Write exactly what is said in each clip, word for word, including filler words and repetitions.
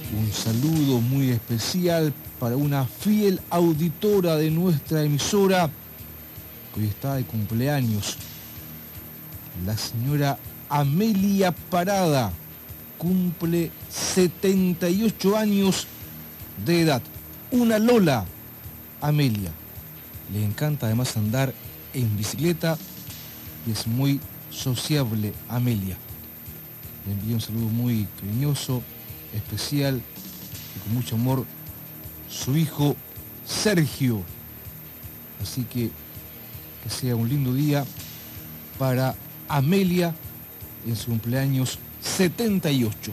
Un saludo muy especial para una fiel auditora de nuestra emisora que hoy está de cumpleaños. La señora Amelia Parada cumple setenta y ocho años de edad. Una Lola, Amelia. Le encanta además andar en bicicleta y es muy sociable, Amelia. Le envío un saludo muy cariñoso, especial y con mucho amor, su hijo Sergio. Así que que sea un lindo día para Amelia en su cumpleaños setenta y ocho.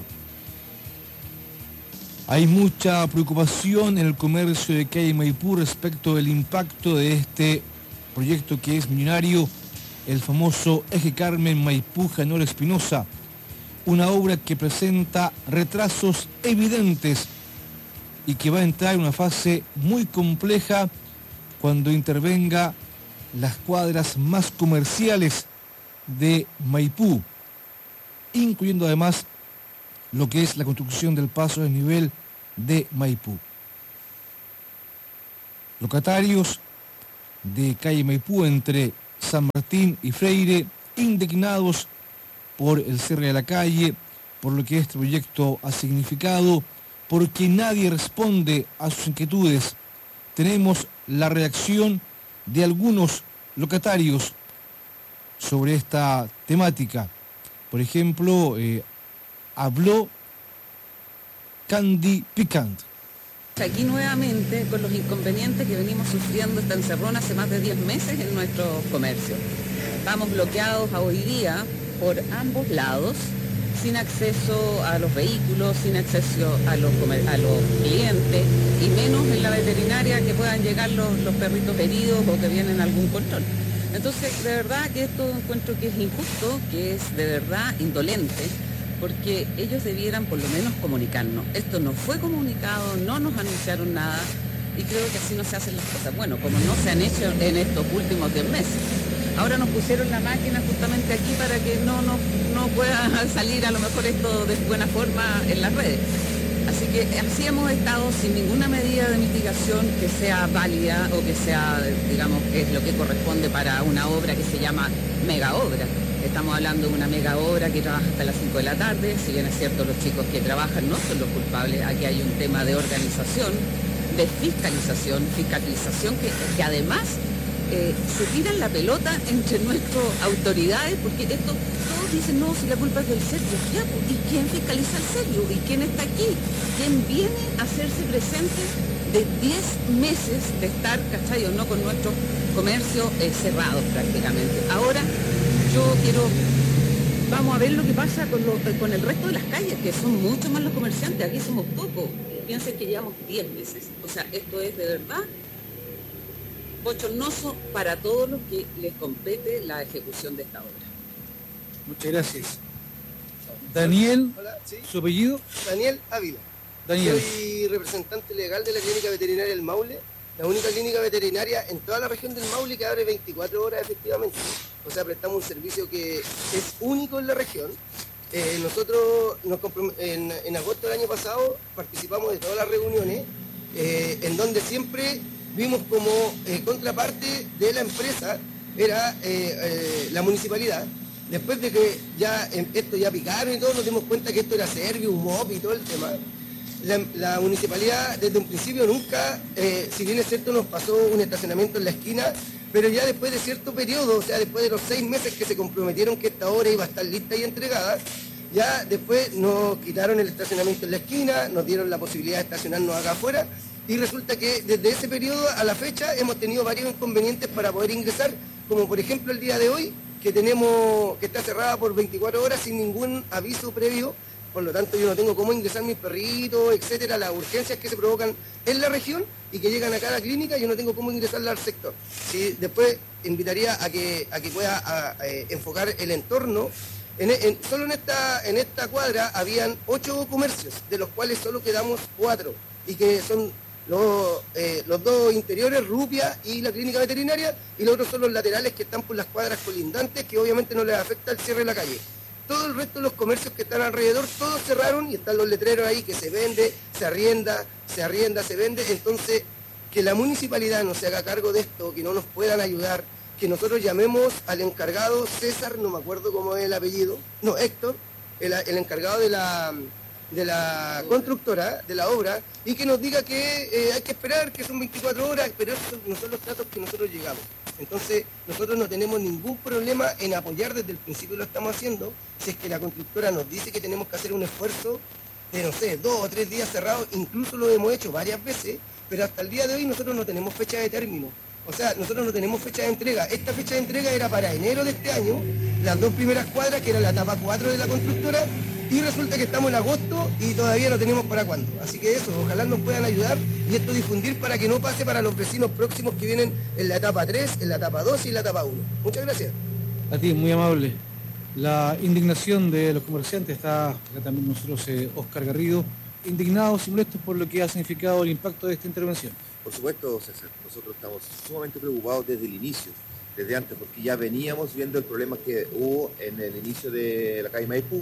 Hay mucha preocupación en el comercio de calle Maipú respecto del impacto de este proyecto que es millonario, el famoso Eje Carmen Maipú General Espinosa, una obra que presenta retrasos evidentes y que va a entrar en una fase muy compleja cuando intervenga las cuadras más comerciales de Maipú, incluyendo además lo que es la construcción del paso de nivel de Maipú. Locatarios de calle Maipú entre San Martín y Freire, indignados por el cierre de la calle, por lo que este proyecto ha significado, porque nadie responde a sus inquietudes. Tenemos la reacción de algunos locatarios sobre esta temática. Por ejemplo, eh, habló Candy Picant. Aquí nuevamente con los inconvenientes que venimos sufriendo esta encerrona hace más de diez meses en nuestro comercio. Estamos bloqueados a hoy día por ambos lados, sin acceso a los vehículos, sin acceso a los, a los clientes y menos en la veterinaria que puedan llegar los, los perritos heridos o que vienen a algún control. Entonces, de verdad que esto encuentro que es injusto, que es de verdad indolente, porque ellos debieran por lo menos comunicarnos. Esto no fue comunicado, no nos anunciaron nada y creo que así no se hacen las cosas. Bueno, como no se han hecho en estos últimos diez meses. Ahora nos pusieron la máquina justamente aquí para que no, no, no pueda salir a lo mejor esto de buena forma en las redes. Así que así hemos estado sin ninguna medida de mitigación que sea válida o que sea, digamos, que es lo que corresponde para una obra que se llama mega obra. Estamos hablando de una mega obra que trabaja hasta las cinco de la tarde, si bien es cierto los chicos que trabajan no son los culpables, aquí hay un tema de organización, de fiscalización, fiscalización que, que además eh, se tiran la pelota entre nuestras autoridades, porque esto, todos dicen, no, si la culpa es del Sergio, ya, ¿y quién fiscaliza al Sergio? ¿Y quién está aquí? ¿Quién viene a hacerse presente de diez meses de estar, ¿cachai o no?, con nuestros comercios eh, cerrados prácticamente? Ahora yo quiero, vamos a ver lo que pasa con, lo, con el resto de las calles, que son mucho más los comerciantes, aquí somos pocos. Piensen que llevamos diez meses. O sea, esto es de verdad bochornoso para todos los que les compete la ejecución de esta obra. Muchas gracias. Daniel, hola, ¿sí? ¿Su apellido? Daniel Ávila. Daniel. Soy representante legal de la Clínica Veterinaria del Maule, la única clínica veterinaria en toda la región del Maule que abre veinticuatro horas efectivamente. O sea, prestamos un servicio que es único en la región. Eh, nosotros nos en, en agosto del año pasado participamos de todas las reuniones eh, en donde siempre vimos como eh, contraparte de la empresa era eh, eh, la municipalidad. Después de que ya eh, esto ya picaron y todo, nos dimos cuenta que esto era Servio, un M O P y todo el tema. La, la municipalidad desde un principio nunca, eh, si bien es cierto, nos pasó un estacionamiento en la esquina, pero ya después de cierto periodo, o sea, después de los seis meses que se comprometieron que esta obra iba a estar lista y entregada, ya después nos quitaron el estacionamiento en la esquina, nos dieron la posibilidad de estacionarnos acá afuera, y resulta que desde ese periodo a la fecha hemos tenido varios inconvenientes para poder ingresar, como por ejemplo el día de hoy, que tenemos que está cerrada por veinticuatro horas sin ningún aviso previo. Por lo tanto, yo no tengo cómo ingresar mis perritos, etcétera, las urgencias que se provocan en la región y que llegan acá a la clínica, yo no tengo cómo ingresarla al sector. Sí, después invitaría a que, a que pueda a, a, enfocar el entorno. En, en, solo en esta, en esta cuadra habían ocho comercios, de los cuales solo quedamos cuatro, y que son los, eh, los dos interiores, Rupia y la clínica veterinaria, y los otros son los laterales que están por las cuadras colindantes, que obviamente no les afecta el cierre de la calle. todo el resto de los comercios que están alrededor, todos cerraron y están los letreros ahí que se vende, se arrienda, se arrienda, se vende. Entonces, que la municipalidad no se haga cargo de esto, que no nos puedan ayudar, que nosotros llamemos al encargado César, no me acuerdo cómo es el apellido, no, Héctor, el, el encargado de la, de la constructora, de la obra, y que nos diga que eh, hay que esperar, que son veinticuatro horas, pero esos no son los tratos que nosotros llegamos. Entonces, nosotros no tenemos ningún problema en apoyar, desde el principio lo estamos haciendo, si es que la constructora nos dice que tenemos que hacer un esfuerzo de, no sé, dos o tres días cerrados, incluso lo hemos hecho varias veces, pero hasta el día de hoy nosotros no tenemos fecha de término. O sea, nosotros no tenemos fecha de entrega. Esta fecha de entrega era para enero de este año, las dos primeras cuadras, que era la etapa cuatro de la constructora, y resulta que estamos en agosto y todavía no tenemos para cuándo. Así que eso, ojalá nos puedan ayudar y esto difundir para que no pase para los vecinos próximos que vienen en la etapa tres, en la etapa dos y en la etapa uno. Muchas gracias. A ti, muy amable. La indignación de los comerciantes está acá también nosotros, eh, Oscar Garrido, indignados y molestos por lo que ha significado el impacto de esta intervención. Por supuesto, César, nosotros estamos sumamente preocupados desde el inicio, desde antes, porque ya veníamos viendo el problema que hubo en el inicio de la calle Maipú,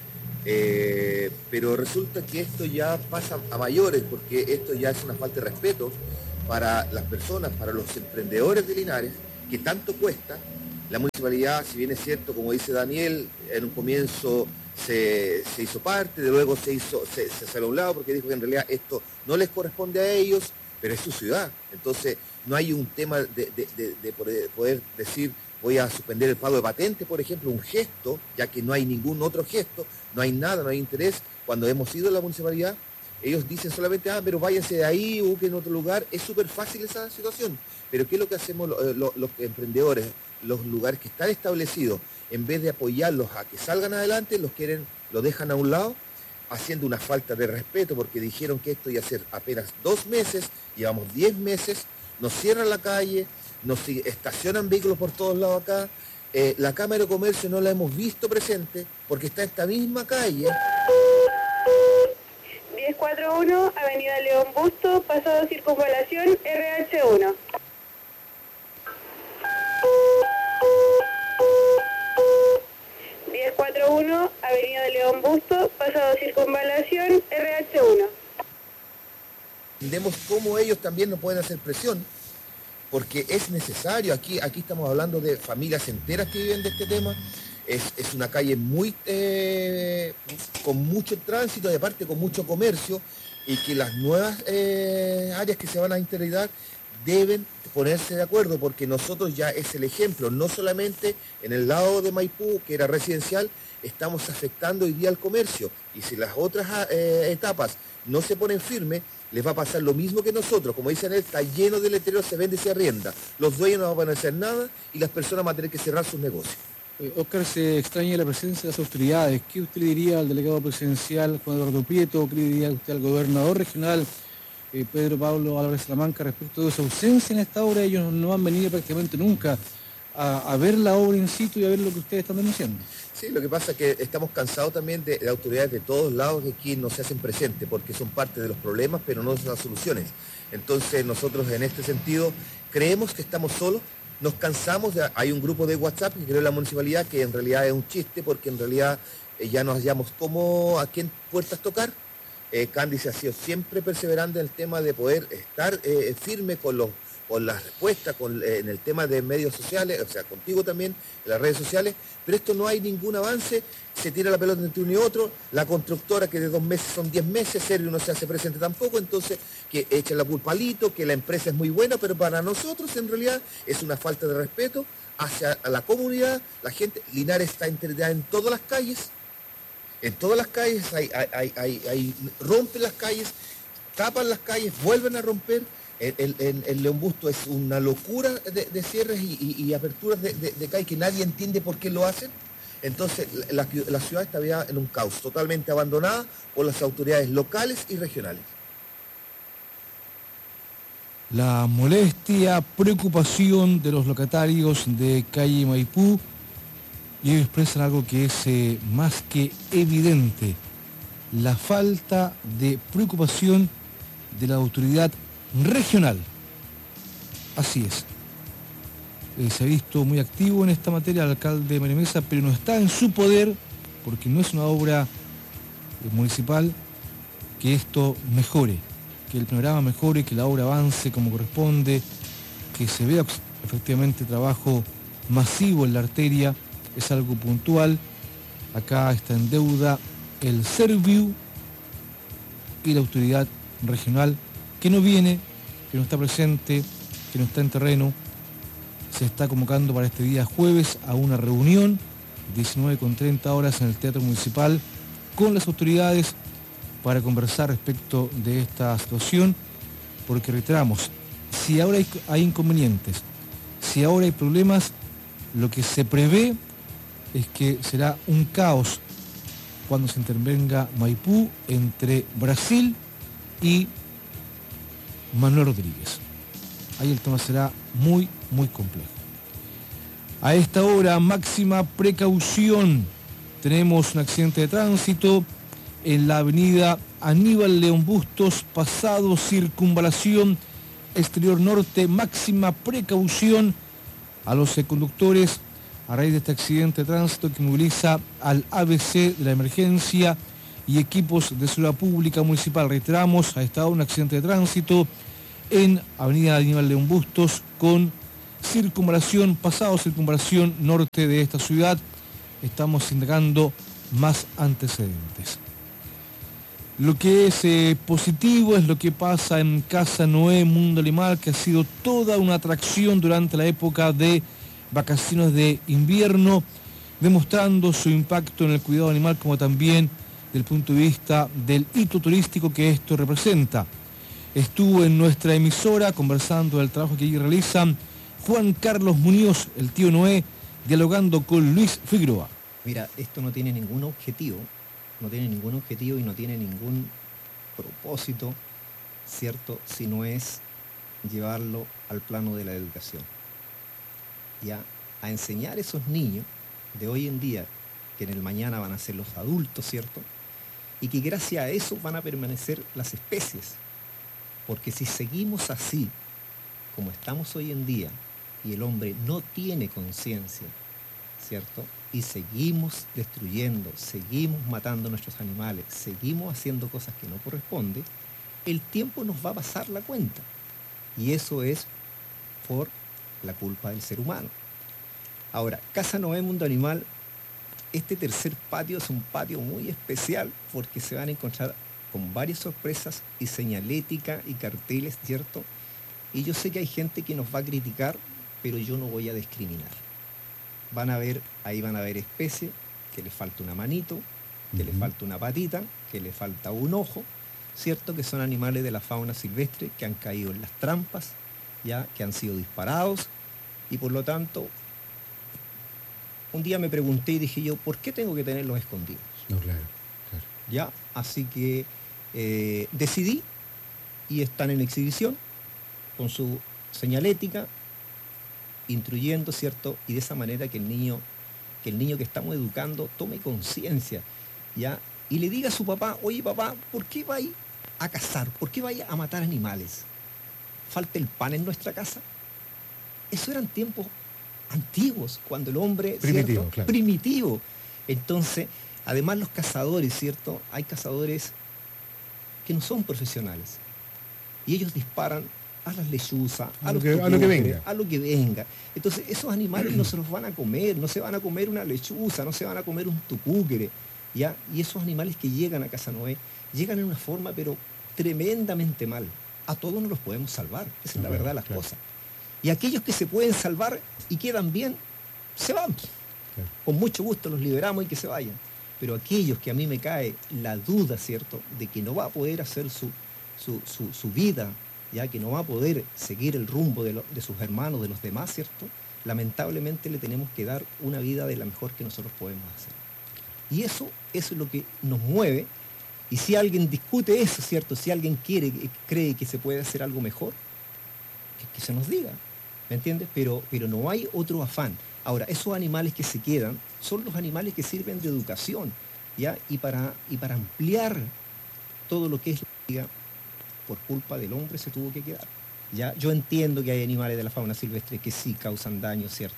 eh, pero resulta que esto ya pasa a mayores, porque esto ya es una falta de respeto para las personas, para los emprendedores de Linares, que tanto cuesta. La municipalidad, si bien es cierto, como dice Daniel, en un comienzo se, se hizo parte, de luego se hizo se, se salió a un lado porque dijo que en realidad esto no les corresponde a ellos, pero es su ciudad. Entonces no hay un tema de, de, de, de poder, poder decir voy a suspender el pago de patente, por ejemplo, un gesto, ya que no hay ningún otro gesto, no hay nada, no hay interés. Cuando hemos ido a la municipalidad, ellos dicen solamente, ah, pero váyanse de ahí, o que en otro lugar. Es súper fácil esa situación. Pero ¿qué es lo que hacemos los, los, los emprendedores, los lugares que están establecidos? En vez de apoyarlos a que salgan adelante, los quieren, los dejan a un lado, haciendo una falta de respeto, porque dijeron que esto iba a ser apenas dos meses, llevamos diez meses, nos cierran la calle, nos estacionan vehículos por todos lados acá, eh, la Cámara de Comercio no la hemos visto presente, porque está esta misma calle. diez cuarenta y uno, Avenida León Busto, pasado Circunvalación, R H uno. diez cuarenta y uno, Avenida León Busto, pasado Circunvalación, R H uno. Entendemos cómo ellos también no pueden hacer presión, porque es necesario. Aquí, aquí estamos hablando de familias enteras que viven de este tema. Es, es una calle muy eh, con mucho tránsito y aparte con mucho comercio, y que las nuevas eh, áreas que se van a integrar deben ponerse de acuerdo, porque nosotros ya es el ejemplo, no solamente en el lado de Maipú, que era residencial, estamos afectando hoy día al comercio, y si las otras eh, etapas no se ponen firmes, les va a pasar lo mismo que nosotros. Como dicen él, está lleno de letreros, se vende y se arrienda, los dueños no van a hacer nada y las personas van a tener que cerrar sus negocios. Eh, Oscar, se extraña la presencia de las autoridades. ¿Qué usted le diría al delegado presidencial Juan Eduardo Prieto? ¿Qué le diría usted al gobernador regional eh, Pedro Pablo Álvarez Salamanca respecto de su ausencia en esta obra? Ellos no han venido prácticamente nunca a, a ver la obra in situ y a ver lo que ustedes están denunciando. Sí, lo que pasa es que estamos cansados también de, de autoridades de todos lados que aquí no se hacen presentes, porque son parte de los problemas, pero no son las soluciones. Entonces nosotros en este sentido creemos que estamos solos. Nos cansamos, de, hay un grupo de WhatsApp que creó la municipalidad que en realidad es un chiste, porque en realidad eh, ya nos hallamos como a quién puertas tocar. Eh, Candice ha sido siempre perseverante en el tema de poder estar eh, firme con, los, con las respuestas, con, eh, en el tema de medios sociales, o sea, contigo también, en las redes sociales, pero esto no hay ningún avance, se tira la pelota entre uno y otro, la constructora que de dos meses son diez meses, Servio no se hace presente tampoco, entonces que echan la culpa al Lito, que la empresa es muy buena, pero para nosotros en realidad es una falta de respeto hacia la comunidad. La gente, Linares está integrada en todas las calles, en todas las calles, hay, hay, hay, hay, hay, rompen las calles, tapan las calles, vuelven a romper. El, el, el, el León Busto es una locura de, de cierres y, y, y aperturas de, de, de calle que nadie entiende por qué lo hacen. Entonces la, la ciudad está ya en un caos, totalmente abandonada por las autoridades locales y regionales. La molestia, preocupación de los locatarios de calle Maipú, y ellos expresan algo que es eh, más que evidente: la falta de preocupación de la autoridad regional. Así es. Eh, se ha visto muy activo en esta materia el alcalde María Mesa, pero no está en su poder porque no es una obra eh, municipal, que esto mejore, que el panorama mejore, que la obra avance como corresponde, que se vea efectivamente trabajo masivo en la arteria, es algo puntual. Acá está en deuda el Serviu y la autoridad regional, que no viene, que no está presente, que no está en terreno. Se está convocando para este día jueves a una reunión, diecinueve con treinta horas en el Teatro Municipal, con las autoridades para conversar respecto de esta situación, porque reiteramos, si ahora hay, hay inconvenientes, si ahora hay problemas, lo que se prevé es que será un caos cuando se intervenga Maipú entre Brasil y Manuel Rodríguez. Ahí el tema será muy, muy complejo. A esta hora, máxima precaución. Tenemos un accidente de tránsito en la avenida Aníbal León Bustos, pasado Circunvalación Exterior Norte. Máxima precaución a los conductores a raíz de este accidente de tránsito que moviliza al A B C de la emergencia y equipos de seguridad pública municipal. Reiteramos, ha estado un accidente de tránsito en avenida Aníbal León Bustos con circunvalación, pasado circunvalación norte de esta ciudad. Estamos indagando más antecedentes. Lo que es eh, positivo es lo que pasa en Casa Noé Mundo Animal, que ha sido toda una atracción durante la época de vacaciones de invierno, demostrando su impacto en el cuidado animal, como también desde el punto de vista del hito turístico que esto representa. Estuvo en nuestra emisora conversando del trabajo que allí realizan Juan Carlos Muñoz, el tío Noé, dialogando con Luis Figueroa. Mira, esto no tiene ningún objetivo, no tiene ningún objetivo y no tiene ningún propósito, ¿cierto?, si no es llevarlo al plano de la educación. Ya, a enseñar a esos niños de hoy en día, que en el mañana van a ser los adultos, ¿cierto?, y que gracias a eso van a permanecer las especies. Porque si seguimos así, como estamos hoy en día, y el hombre no tiene conciencia, ¿cierto?, y seguimos destruyendo, seguimos matando a nuestros animales, seguimos haciendo cosas que no corresponden, el tiempo nos va a pasar la cuenta. Y eso es por la culpa del ser humano. Ahora, Casa Noé Mundo Animal, este tercer patio es un patio muy especial porque se van a encontrar con varias sorpresas y señalética y carteles, ¿cierto? Y yo sé que hay gente que nos va a criticar, pero yo no voy a discriminar. Van a ver, ahí van a ver especies que le falta una manito, que uh-huh. le falta una patita, que le falta un ojo, ¿cierto? Que son animales de la fauna silvestre que han caído en las trampas, ya, que han sido disparados, y por lo tanto, un día me pregunté y dije yo, ¿por qué tengo que tenerlos escondidos? No, claro, claro. Ya, así que eh, decidí, y están en exhibición, con su señalética, instruyendo, ¿cierto? Y de esa manera que el niño, que el niño que estamos educando tome conciencia, ¿ya? Y le diga a su papá, oye papá, ¿por qué vais a cazar? ¿Por qué vais a matar animales? ¿Falta el pan en nuestra casa? Eso eran tiempos antiguos, cuando el hombre, primitivo, ¿cierto? Claro. Primitivo. Entonces, además los cazadores, ¿cierto? Hay cazadores que no son profesionales. Y ellos disparan a las lechuzas, a, a, los lo que, a lo que venga. A lo que venga. Entonces, esos animales no se los van a comer, no se van a comer una lechuza, no se van a comer un tucúquere, ¿ya? Y esos animales que llegan a Casa Noé, llegan en una forma, pero tremendamente mal. A todos no los podemos salvar, esa es la verdad de las claro. cosas. Y aquellos que se pueden salvar y quedan bien, se van. Claro. Con mucho gusto los liberamos y que se vayan. Pero aquellos que a mí me cae la duda, ¿cierto?, de que no va a poder hacer su, su, su, su vida, ya que no va a poder seguir el rumbo de, lo, de sus hermanos, de los demás, ¿cierto?, lamentablemente le tenemos que dar una vida de la mejor que nosotros podemos hacer. Y eso, eso es lo que nos mueve. Y si alguien discute eso, ¿cierto?, si alguien quiere, cree que se puede hacer algo mejor, que, que se nos diga, ¿me entiendes? Pero, pero no hay otro afán. Ahora, esos animales que se quedan son los animales que sirven de educación, ¿ya? Y para, y para ampliar todo lo que es la vida, por culpa del hombre se tuvo que quedar. ¿Ya? Yo entiendo que hay animales de la fauna silvestre que sí causan daño, ¿cierto?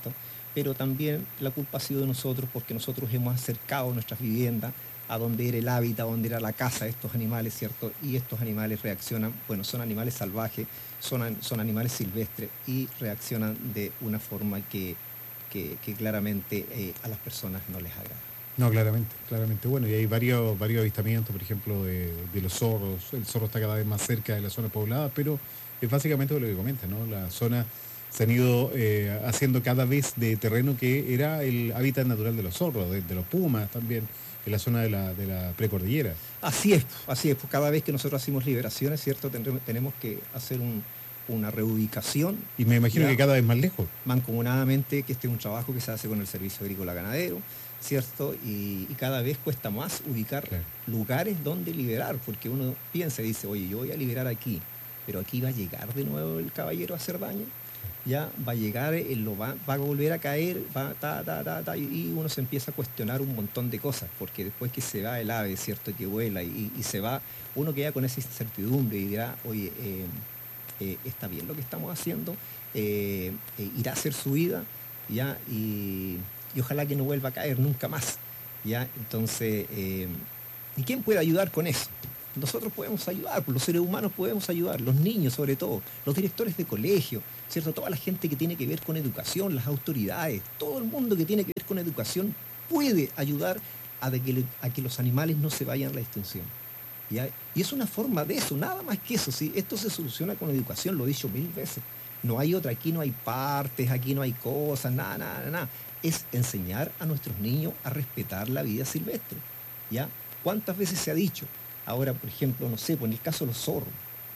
pero también la culpa ha sido de nosotros porque nosotros hemos acercado nuestras viviendas a donde era el hábitat, a donde era la casa de estos animales, ¿cierto? Y estos animales reaccionan, bueno, son animales salvajes, son, son animales silvestres y reaccionan de una forma que, que, que claramente eh, a las personas no les agrada. No, claramente, claramente. Bueno, y hay varios, varios avistamientos, por ejemplo, de, de los zorros. El zorro está cada vez más cerca de la zona poblada, pero es básicamente lo que comenta, ¿no? La zona se han ido eh, haciendo cada vez de terreno que era el hábitat natural de los zorros, de, de los pumas también, en la zona de la, de la precordillera. Así es, así es. Cada vez que nosotros hacemos liberaciones, ¿cierto? Tendremos, tenemos que hacer un, una reubicación. Y me imagino ya, que cada vez más lejos. Mancomunadamente, que este es un trabajo que se hace con el Servicio Agrícola Ganadero, ¿cierto? Y, y cada vez cuesta más ubicar claro. lugares donde liberar, porque uno piensa y dice, oye, yo voy a liberar aquí, pero aquí va a llegar de nuevo el caballero a hacer daño. Ya va a llegar, él lo va, va a volver a caer, va, ta, ta, ta, ta, y uno se empieza a cuestionar un montón de cosas, porque después que se va el ave, ¿cierto? Que vuela y, y se va, uno queda con esa incertidumbre y dirá, oye, eh, eh, está bien lo que estamos haciendo, eh, eh, irá a hacer su vida, ya, y, y ojalá que no vuelva a caer nunca más, ya, entonces, eh, ¿y quién puede ayudar con eso? Nosotros podemos ayudar, los seres humanos podemos ayudar, los niños sobre todo, los directores de colegio, ¿cierto? Toda la gente que tiene que ver con educación, las autoridades, todo el mundo que tiene que ver con educación puede ayudar a, de que, a que los animales no se vayan a la extinción. ¿Ya? Y es una forma de eso, nada más que eso, ¿sí? Esto se soluciona con educación, lo he dicho mil veces. No hay otra, aquí no hay partes, aquí no hay cosas, nada, nada, nada. Es enseñar a nuestros niños a respetar la vida silvestre. ¿Ya? ¿Cuántas veces se ha dicho? Ahora, por ejemplo, no sé, por el caso de los zorros,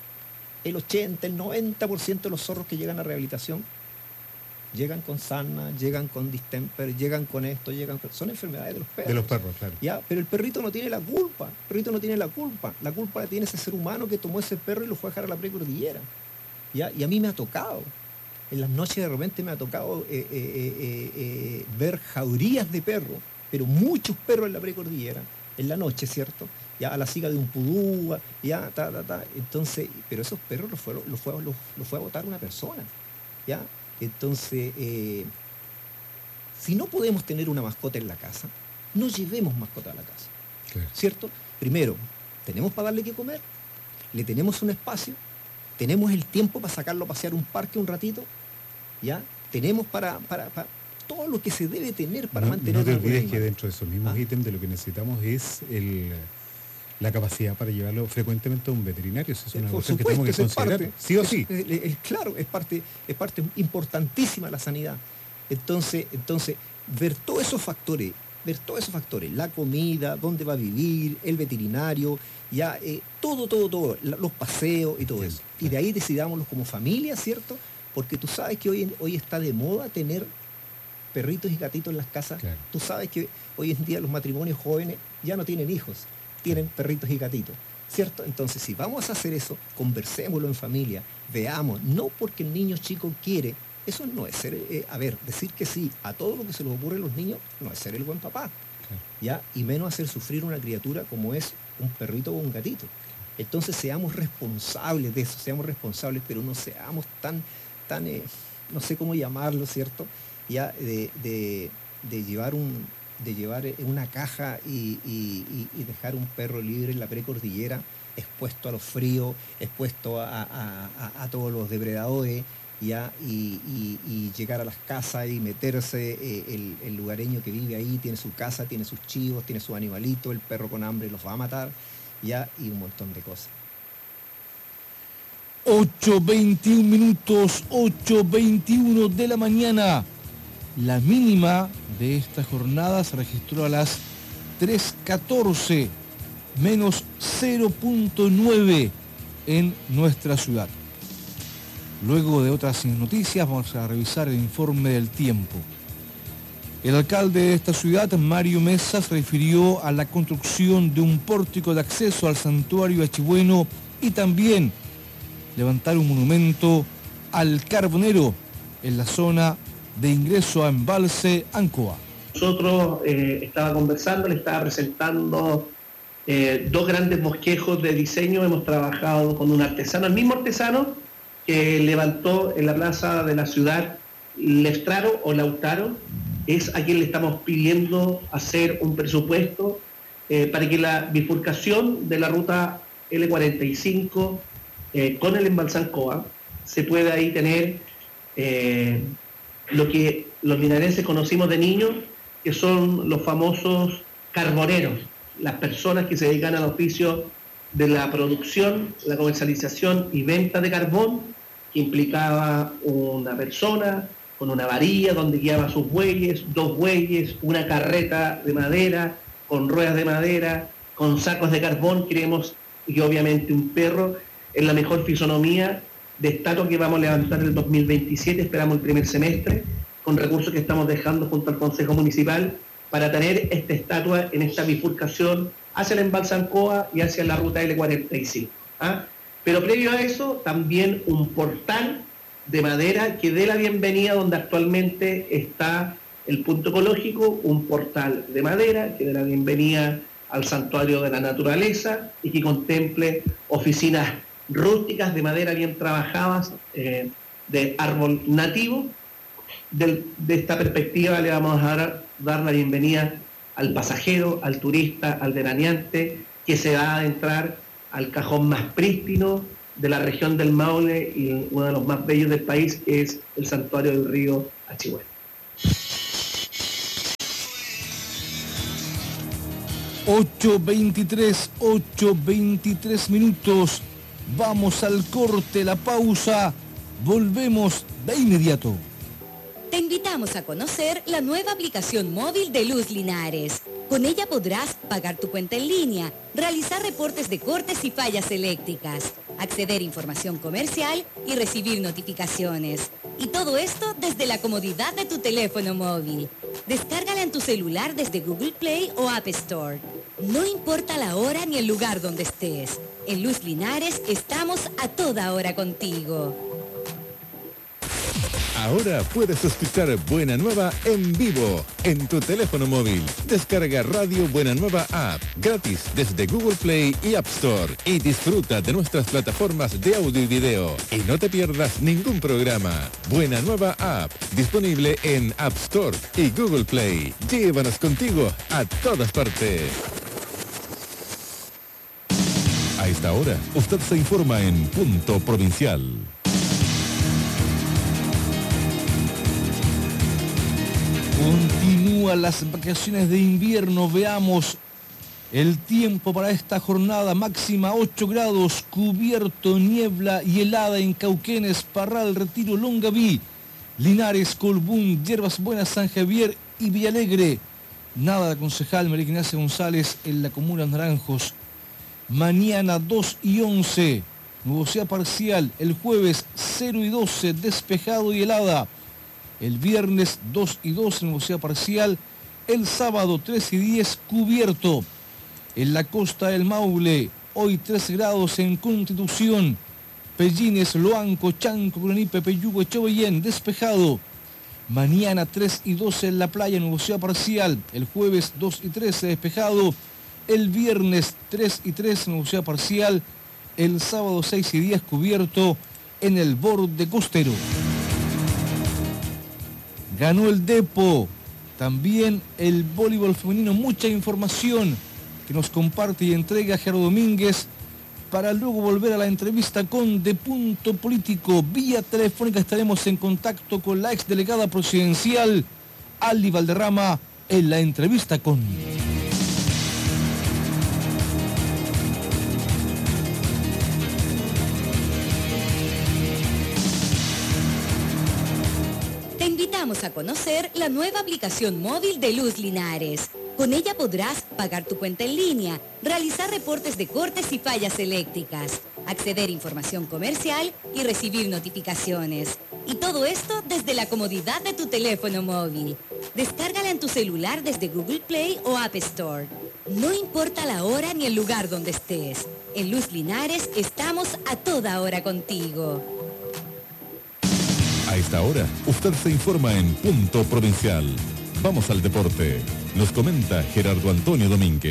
el ochenta, el noventa por ciento de los zorros que llegan a rehabilitación llegan con sarna, llegan con distemper, llegan con esto, llegan con... Son enfermedades de los perros. De los perros, claro. ¿Ya? Pero el perrito no tiene la culpa, el perrito no tiene la culpa. La culpa la tiene ese ser humano que tomó ese perro y lo fue a dejar a la precordillera. ¿Ya? Y a mí me ha tocado, en las noches de repente me ha tocado eh, eh, eh, eh, ver jaurías de perros, pero muchos perros en la precordillera, en la noche, ¿cierto? Ya a la siga de un pudú, ya, ta, ta, ta. Entonces, pero esos perros los fue, los fue, los, los fue a botar una persona, ¿ya? Entonces, eh, si no podemos tener una mascota en la casa, no llevemos mascota a la casa, claro. ¿Cierto? Primero, tenemos para darle que comer, le tenemos un espacio, tenemos el tiempo para sacarlo a pasear un parque un ratito, ¿ya? Tenemos para... para, para todo lo que se debe tener para no, mantener... No te olvides que dentro de esos mismos ah. ítems de lo que necesitamos es el... la capacidad para llevarlo frecuentemente a un veterinario. Eso es una cuestión que tenemos que considerar, parte, sí o sí. Es, es, es, claro, es parte, es parte importantísima de la sanidad. Entonces, entonces, ver todos esos factores, ver todos esos factores, la comida, dónde va a vivir, el veterinario, ya, eh, todo, todo, todo, los paseos y todo sí, eso. Claro. Y de ahí decidámoslo como familia, ¿cierto? Porque tú sabes que hoy, hoy está de moda tener perritos y gatitos en las casas. Claro. Tú sabes que hoy en día los matrimonios jóvenes ya no tienen hijos, tienen perritos y gatitos, ¿cierto? Entonces, si vamos a hacer eso, conversémoslo en familia, veamos, no porque el niño chico quiere, eso no es ser, eh, a ver, decir que sí a todo lo que se les ocurre a los niños, no es ser el buen papá, claro. ¿Ya? Y menos hacer sufrir una criatura como es un perrito o un gatito. Entonces, seamos responsables de eso, seamos responsables, pero no seamos tan, tan, eh, no sé cómo llamarlo, ¿cierto? Ya, de, de, de llevar un... de llevar una caja y, y, y dejar un perro libre en la precordillera, expuesto a los fríos, expuesto a, a, a, a todos los depredadores, ¿ya? Y, y, y llegar a las casas y meterse, eh, el, el lugareño que vive ahí tiene su casa, tiene sus chivos, tiene su animalito, el perro con hambre los va a matar, ¿ya? Y un montón de cosas. ocho veintiún minutos, ocho veintiuno de la mañana. La mínima de esta jornada se registró a las tres catorce, menos cero punto nueve en nuestra ciudad. Luego de otras noticias vamos a revisar el informe del tiempo. El alcalde de esta ciudad, Mario Mesa, se refirió a la construcción de un pórtico de acceso al santuario Achibueno y también levantar un monumento al carbonero en la zona de ingreso a Embalse Ancoa. Nosotros eh, estaba conversando, le estaba presentando eh, dos grandes bosquejos de diseño. Hemos trabajado con un artesano, el mismo artesano que levantó en la plaza de la ciudad Lestraro o Lautaro es a quien le estamos pidiendo hacer un presupuesto eh, para que la bifurcación de la ruta L cuarenta y cinco eh, con el Embalsancoa se pueda ahí tener eh, lo que los linarenses conocimos de niños, que son los famosos carboneros, las personas que se dedican al oficio de la producción, la comercialización y venta de carbón, que implicaba una persona con una varilla donde guiaba sus bueyes, dos bueyes, una carreta de madera, con ruedas de madera, con sacos de carbón, queremos, y obviamente un perro, en la mejor fisonomía de estatua que vamos a levantar el dos mil veintisiete, esperamos el primer semestre, con recursos que estamos dejando junto al Consejo Municipal para tener esta estatua en esta bifurcación hacia el Embalsancoa y hacia la ruta L cuarenta y cinco. ¿ah? Pero previo a eso, también un portal de madera que dé la bienvenida donde actualmente está el punto ecológico, un portal de madera que dé la bienvenida al santuario de la naturaleza y que contemple oficinas rústicas de madera bien trabajadas, eh, de árbol nativo. De, de esta perspectiva le vamos a dar, dar la bienvenida al pasajero, al turista, al veraneante, que se va a adentrar al cajón más prístino de la región del Maule y uno de los más bellos del país, que es el santuario del río Achihuel. ocho veintitrés, ocho veintitrés minutos. Vamos al corte, la pausa. Volvemos de inmediato. Te invitamos a conocer la nueva aplicación móvil de Luz Linares. Con ella podrás pagar tu cuenta en línea, realizar reportes de cortes y fallas eléctricas, acceder a información comercial y recibir notificaciones. Y todo esto desde la comodidad de tu teléfono móvil. Descárgala en tu celular desde Google Play o App Store. No importa la hora ni el lugar donde estés. En Luz Linares estamos a toda hora contigo. Ahora puedes escuchar Buena Nueva en vivo en tu teléfono móvil. Descarga Radio Buena Nueva App gratis desde Google Play y App Store y disfruta de nuestras plataformas de audio y video. Y no te pierdas ningún programa. Buena Nueva App, disponible en App Store y Google Play. Llévanos contigo a todas partes. A esta hora, usted se informa en Punto Provincial. Continúan las vacaciones de invierno. Veamos el tiempo para esta jornada. Máxima ocho grados, cubierto, niebla y helada en Cauquenes, Parral, Retiro, Longaví, Linares, Colbún, Yerbas Buenas, San Javier y Villalegre. Nada de concejal María Ignacia González en la comuna Naranjos. Mañana dos y once, nubosidad parcial. El jueves cero y doce, despejado y helada. El viernes dos y doce, nubosidad parcial. El sábado tres y diez, cubierto. En la costa del Maule, hoy tres grados en Constitución. Pellines, Loanco, Chanco, Granipe, Peyugo, Echevellén, despejado. Mañana tres y doce en la playa, nubosidad parcial. El jueves dos y trece, despejado. El viernes tres y tres, nubosidad parcial. El sábado seis y diez, cubierto en el borde costero. Ganó el Depo, también el voleibol femenino. Mucha información que nos comparte y entrega Gerardo Domínguez para luego volver a la entrevista con De Punto Político. Vía telefónica estaremos en contacto con la exdelegada presidencial Ali Valderrama en la entrevista con... Vamos a conocer la nueva aplicación móvil de Luz Linares. Con ella podrás pagar tu cuenta en línea, realizar reportes de cortes y fallas eléctricas, acceder a información comercial y recibir notificaciones. Y todo esto desde la comodidad de tu teléfono móvil. Descárgala en tu celular desde Google Play o App Store. No importa la hora ni el lugar donde estés. En Luz Linares estamos a toda hora contigo. A esta hora, usted se informa en Punto Provincial. Vamos al deporte. Nos comenta Gerardo Antonio Domínguez.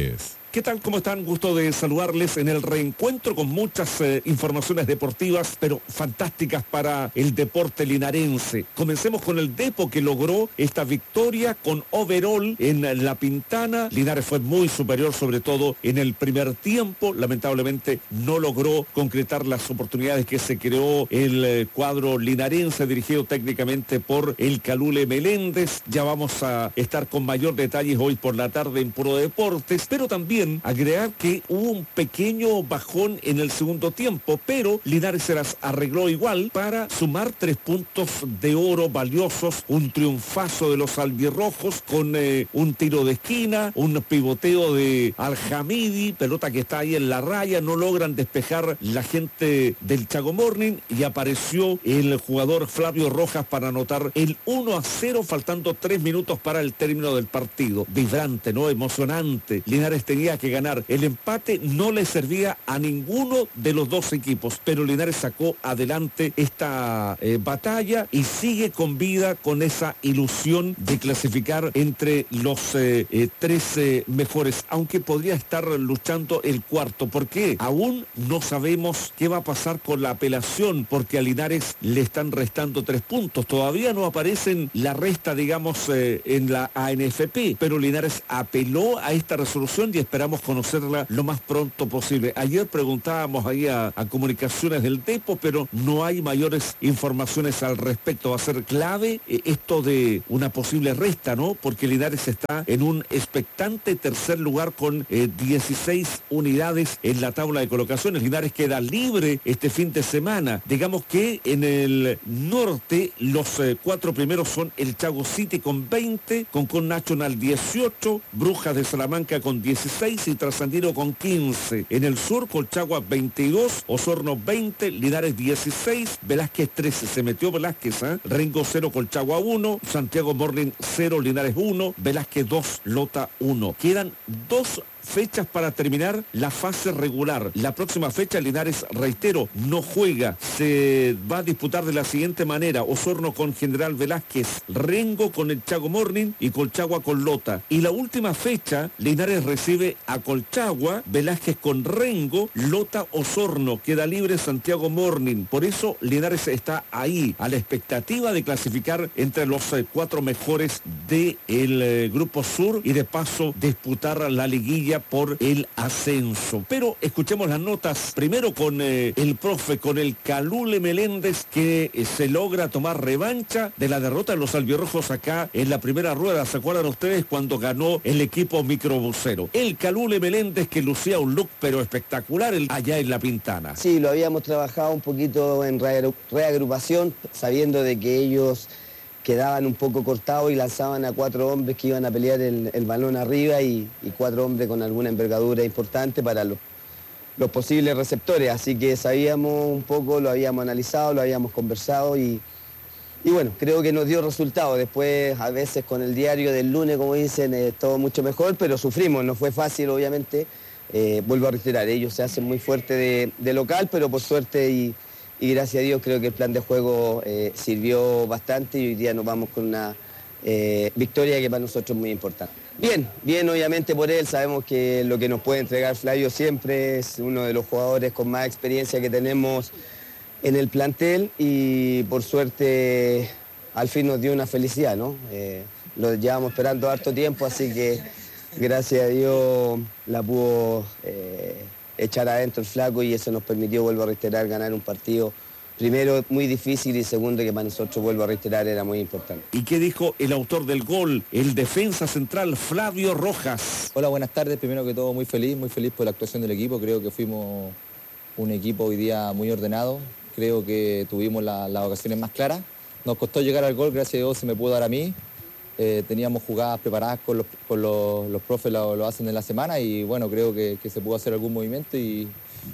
¿Qué tal? ¿Cómo están? Gusto de saludarles en el reencuentro con muchas eh, informaciones deportivas, pero fantásticas para el deporte linarense. Comencemos con el Depo, que logró esta victoria con overall en La Pintana. Linares fue muy superior, sobre todo en el primer tiempo. Lamentablemente no logró concretar las oportunidades que se creó el eh, cuadro linarense, dirigido técnicamente por el Calule Meléndez. Ya vamos a estar con mayor detalles hoy por la tarde en Puro Deportes, pero también agregar que hubo un pequeño bajón en el segundo tiempo, pero Linares se las arregló igual para sumar tres puntos de oro valiosos, un triunfazo de los albirrojos con eh, un tiro de esquina, un pivoteo de Al-Hamidi, pelota que está ahí en la raya, no logran despejar la gente del Chago Morning y apareció el jugador Flavio Rojas para anotar el uno a cero, faltando tres minutos para el término del partido. Vibrante, ¿no? Emocionante. Linares tenía que ganar. El empate no le servía a ninguno de los dos equipos, pero Linares sacó adelante esta eh, batalla y sigue con vida, con esa ilusión de clasificar entre los eh, eh, tres eh, mejores, aunque podría estar luchando el cuarto. ¿Por qué? Aún no sabemos qué va a pasar con la apelación, porque a Linares le están restando tres puntos. Todavía no aparecen la resta, digamos, eh, en la A N F P, pero Linares apeló a esta resolución y esperamos conocerla lo más pronto posible. Ayer preguntábamos ahí a, a Comunicaciones del Depo, pero no hay mayores informaciones al respecto. Va a ser clave eh, esto de una posible resta, ¿no? Porque Linares está en un expectante tercer lugar con eh, dieciséis unidades en la tabla de colocaciones. Linares queda libre este fin de semana. Digamos que en el norte los eh, cuatro primeros son el Chago City con veinte, Concon National dieciocho, Brujas de Salamanca con dieciséis y Trasandino con quince. En el sur, Colchagua veintidós, Osorno veinte, Linares dieciséis, Velázquez trece, se metió Velázquez, ¿eh? Rengo cero, Colchagua uno, Santiago Morning cero, Linares uno, Velázquez dos, Lota uno. Quedan dos fechas para terminar la fase regular. La próxima fecha Linares, reitero, no juega. Se va a disputar de la siguiente manera: Osorno con General Velázquez, Rengo con el Chago Morning y Colchagua con Lota. Y la última fecha Linares recibe a Colchagua, Velázquez con Rengo, Lota Osorno. Queda libre Santiago Morning. Por eso Linares está ahí, a la expectativa de clasificar entre los eh, cuatro mejores del eh, Grupo Sur y de paso disputar la liguilla por el ascenso. Pero escuchemos las notas primero con eh, el profe, con el Calule Meléndez, que eh, se logra tomar revancha de la derrota de los albirrojos acá en la primera rueda. ¿Se acuerdan ustedes cuando ganó el equipo microbusero? El Calule Meléndez, que lucía un look pero espectacular el, allá en La Pintana. Sí, lo habíamos trabajado un poquito en reagrupación, sabiendo de que ellos quedaban un poco cortados y lanzaban a cuatro hombres que iban a pelear el, el balón arriba y, y cuatro hombres con alguna envergadura importante para los, los posibles receptores. Así que sabíamos un poco, lo habíamos analizado, lo habíamos conversado y, y bueno, creo que nos dio resultado. Después, a veces con el diario del lunes, como dicen, es todo mucho mejor, pero sufrimos, no fue fácil, obviamente. Eh, vuelvo a reiterar, ellos se hacen muy fuerte de, de local, pero por suerte y Y gracias a Dios creo que el plan de juego eh, sirvió bastante y hoy día nos vamos con una eh, victoria que para nosotros es muy importante. Bien, bien obviamente por él, sabemos que lo que nos puede entregar Flavio siempre es uno de los jugadores con más experiencia que tenemos en el plantel y por suerte al fin nos dio una felicidad, ¿no? Eh, lo llevamos esperando harto tiempo, así que gracias a Dios la pudo Eh, echar adentro el flaco y eso nos permitió, vuelvo a reiterar, ganar un partido primero muy difícil y segundo que para nosotros, vuelvo a reiterar, era muy importante. ¿Y qué dijo el autor del gol, el defensa central Flavio Rojas? Hola, buenas tardes. Primero que todo, muy feliz, muy feliz por la actuación del equipo. Creo que fuimos un equipo hoy día muy ordenado. Creo que tuvimos la, las ocasiones más claras. Nos costó llegar al gol, gracias a Dios se me pudo dar a mí. Eh, teníamos jugadas preparadas con los, con los, los profes, lo, lo hacen en la semana y bueno, creo que, que se pudo hacer algún movimiento y,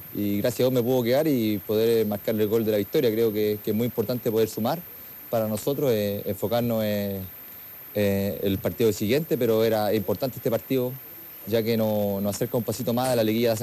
y gracias a Dios me pudo quedar y poder marcarle el gol de la victoria. Creo que, que es muy importante poder sumar para nosotros, eh, enfocarnos en eh, el partido siguiente, pero era importante este partido ya que nos, nos acerca un pasito más a la liguilla de ascenso.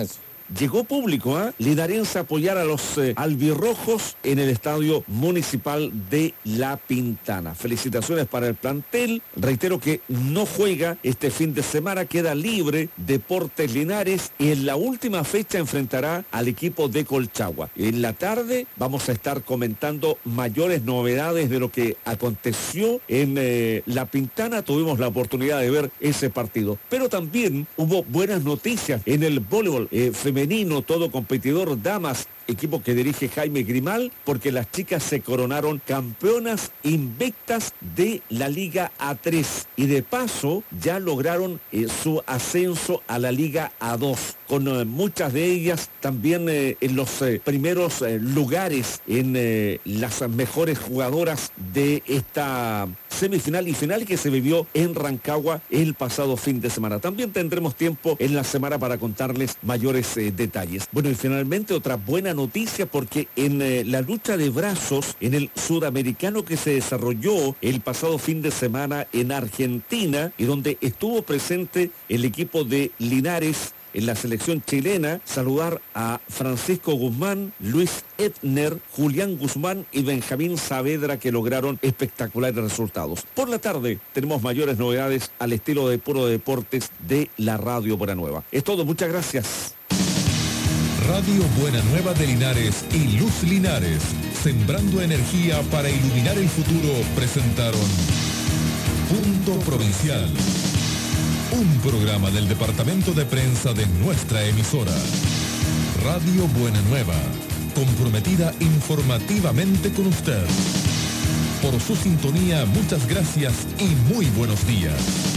llegó público, ¿ah? ¿eh? Linarense a apoyar a los eh, albirrojos en el Estadio Municipal de La Pintana. Felicitaciones para el plantel. Reitero que no juega este fin de semana, queda libre Deportes Linares y en la última fecha enfrentará al equipo de Colchagua. En la tarde vamos a estar comentando mayores novedades de lo que aconteció en eh, La Pintana. Tuvimos la oportunidad de ver ese partido, pero también hubo buenas noticias en el voleibol eh, femenino, todo competidor damas, equipo que dirige Jaime Grimal, porque las chicas se coronaron campeonas invictas de la Liga A tres y de paso ya lograron eh, su ascenso a la Liga A dos, con eh, muchas de ellas también eh, en los eh, primeros eh, lugares en eh, las mejores jugadoras de esta semifinal y final que se vivió en Rancagua el pasado fin de semana. También tendremos tiempo en la semana para contarles mayores eh, detalles. Bueno, y finalmente otra buena noticia, porque en eh, la lucha de brazos en el sudamericano que se desarrolló el pasado fin de semana en Argentina y donde estuvo presente el equipo de Linares en la selección chilena, saludar a Francisco Guzmán, Luis Ebner, Julián Guzmán y Benjamín Saavedra, que lograron espectaculares resultados. Por la tarde tenemos mayores novedades al estilo de Puro Deportes de la Radio Buena Nueva. Es todo, muchas gracias. Radio Buena Nueva de Linares y Luz Linares, sembrando energía para iluminar el futuro, presentaron Punto Provincial, un programa del departamento de prensa de nuestra emisora. Radio Buena Nueva, comprometida informativamente con usted. Por su sintonía, muchas gracias y muy buenos días.